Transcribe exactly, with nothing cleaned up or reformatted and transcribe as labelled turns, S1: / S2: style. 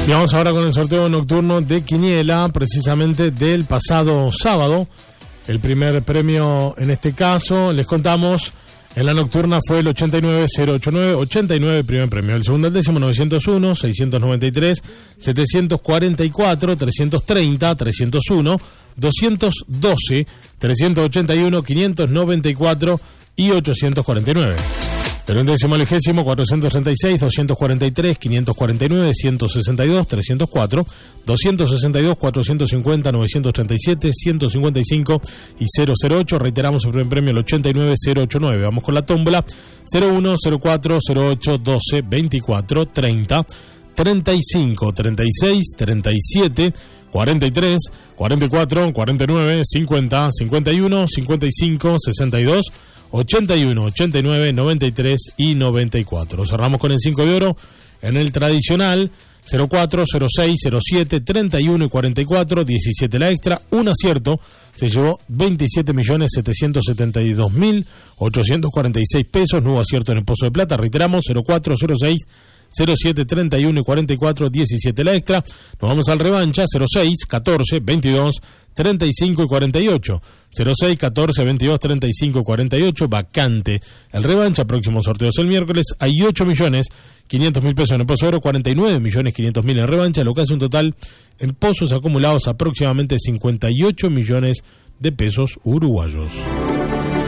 S1: Y vamos ahora con el sorteo nocturno de Quiniela, precisamente del pasado sábado. El primer premio en este caso, les contamos, en la nocturna fue el ochenta y nueve cero ochenta y nueve, ochenta y nueve primer premio. El segundo, el décimo, novecientos uno, seiscientos noventa y tres, setecientos cuarenta y cuatro, trescientos treinta, trescientos uno, doscientos doce, trescientos ochenta y uno, quinientos noventa y cuatro y ochocientos cuarenta y nueve. El undécimo, el vigésimo, cuatrocientos treinta y seis, doscientos cuarenta y tres, quinientos cuarenta y nueve, ciento sesenta y dos, trescientos cuatro, doscientos sesenta y dos, cuatrocientos cincuenta, novecientos treinta y siete, ciento cincuenta y cinco y cero cero ocho. Reiteramos el primer premio, el ochenta y nueve cero ochenta y nueve. Vamos con la tómbola: cero uno, cero cuatro, cero ocho, doce, veinticuatro, treinta, treinta y cinco, treinta y seis, treinta y siete, cuarenta y tres, cuarenta y cuatro, cuarenta y nueve, cincuenta, cincuenta y uno, cincuenta y cinco, sesenta y dos, ochenta y uno, ochenta y nueve, noventa y tres y noventa y cuatro. Cerramos con el cinco de oro en el tradicional: cero cuatro, cero seis, cero siete, treinta y uno y cuarenta y cuatro, diecisiete la extra. Un acierto se llevó veintisiete millones setecientos setenta y dos mil ochocientos cuarenta y seis pesos. Nuevo acierto en el Pozo de Plata. Reiteramos: cero cuatro, cero seis, cero siete, treinta y uno y cuarenta y cuatro, diecisiete la extra. Nos vamos al revancha: cero seis, catorce, veintidós, treinta y cinco y cuarenta y ocho. cero seis, catorce, veintidós, treinta y cinco, cuarenta y ocho. Vacante el revancha. Próximos sorteos el miércoles. Hay ocho millones quinientos mil pesos en el Pozo de Oro, cuarenta y nueve millones quinientos mil en revancha, lo que hace un total en pozos acumulados aproximadamente cincuenta y ocho millones de pesos uruguayos.